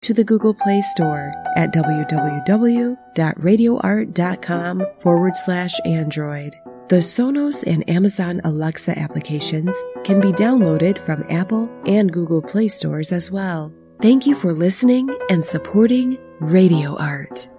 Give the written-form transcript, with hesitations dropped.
to the Google Play Store at www.radioart.com/Android. The Sonos and Amazon Alexa applications can be downloaded from Apple and Google Play stores as well. Thank you for listening and supporting Radio Art.